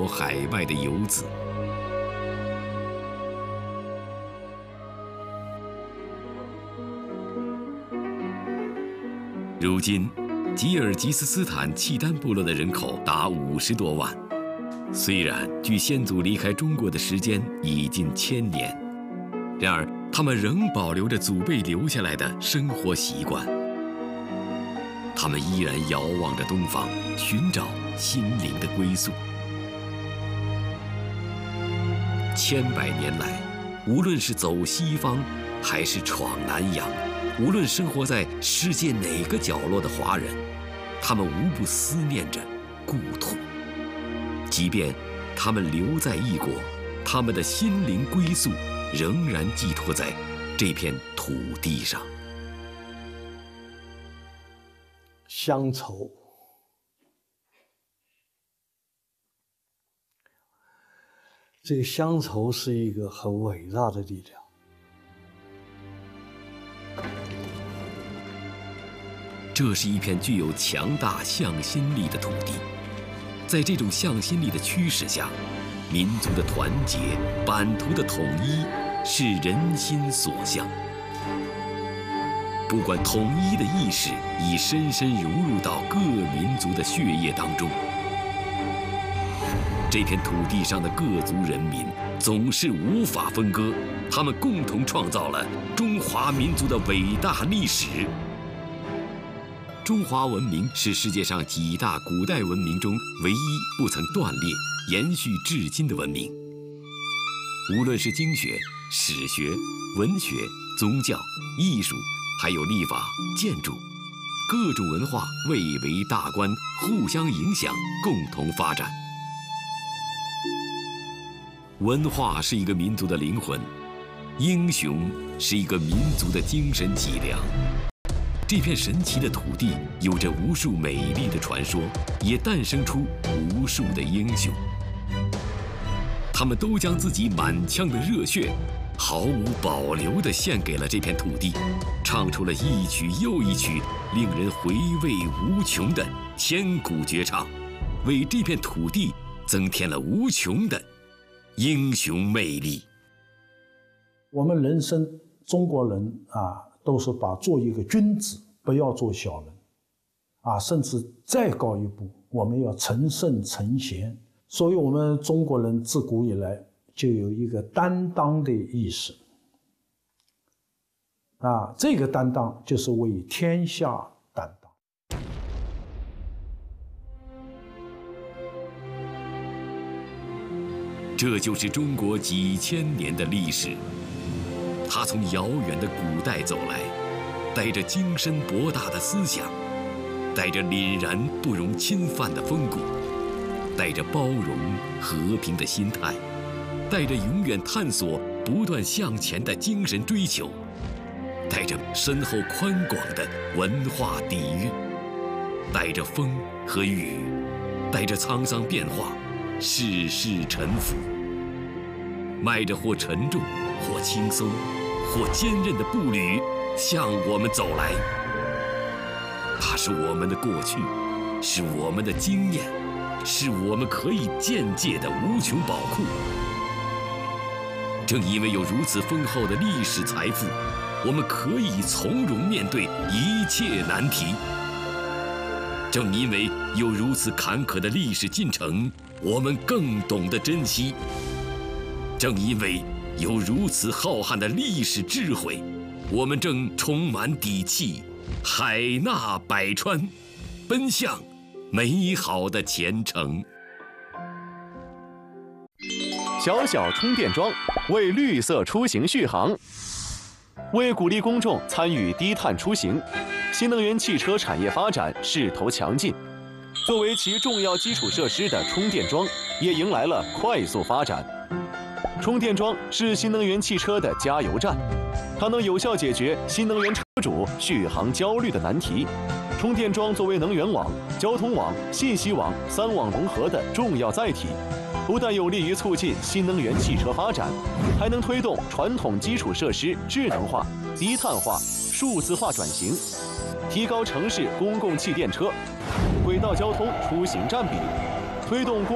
海外的游子。如今，吉尔吉斯斯坦契丹部落的人口达50多万。虽然距先祖离开中国的时间已近1000年，然而他们仍保留着祖辈留下来的生活习惯。他们依然遥望着东方，寻找心灵的归宿。100年来，无论是走西方，还是闯南洋，无论生活在世界哪个角落的华人，他们无不思念着故土。即便他们留在异国，他们的心灵归宿仍然寄托在这片土地上。 乡愁，这个乡愁是一个很伟大的力量。 这是一片具有强大向心力的土地，在这种向心力的驱使下，民族的团结、版图的统一是人心所向。不管统一的意识已深深融入到各民族的血液当中，这片土地上的各族人民总是无法分割，他们共同创造了中华民族的伟大历史。中华文明是世界上几大古代文明中唯一不曾断裂、延续至今的文明。无论是经学、史学、文学、宗教、艺术，还有历法、建筑，各种文化蔚为大观，互相影响，共同发展。文化是一个民族的灵魂，英雄是一个民族的精神脊梁。这片神奇的土地有着无数美丽的传说，也诞生出无数的英雄。他们都将自己满腔的热血毫无保留地献给了这片土地，唱出了一曲又一曲令人回味无穷的千古绝唱，为这片土地增添了无穷的英雄魅力。 我们人生，中国人都是把做一个君子，不要做小人，甚至再高一步，我们要成圣成贤。所以我们中国人自古以来就有一个担当的意识，这个担当就是为天下担当。 这就是中国几千年的历史，它从遥远的古代走来，带着精深博大的思想，带着凛然不容侵犯的风骨，带着包容和平的心态，带着永远探索、不断向前的精神追求，带着深厚宽广的文化底蕴，带着风和雨，带着沧桑变化，世事沉浮，迈着或沉重、或轻松、或坚韧的步履向我们走来。它是我们的过去，是我们的经验，是我们可以鉴戒的无穷宝库。正因为有如此丰厚的历史财富，我们可以从容面对一切难题。正因为有如此坎坷的历史进程，我们更懂得珍惜。正因为有如此浩瀚的历史智慧，我们正充满底气，海纳百川，奔向美好的前程。 小小充电桩为绿色出行续航。为鼓励公众参与低碳出行，新能源汽车产业发展势头强劲。作为其重要基础设施的充电桩，也迎来了快速发展。充电桩是新能源汽车的加油站，它能有效解决新能源车主续航焦虑的难题。充电桩作为能源网、交通网、信息网3网融合的重要载体，不但有利于促进新能源汽车发展，还能推动传统基础设施智能化、低碳化、数字化转型，提高城市公共汽电车、轨道交通出行占比，推动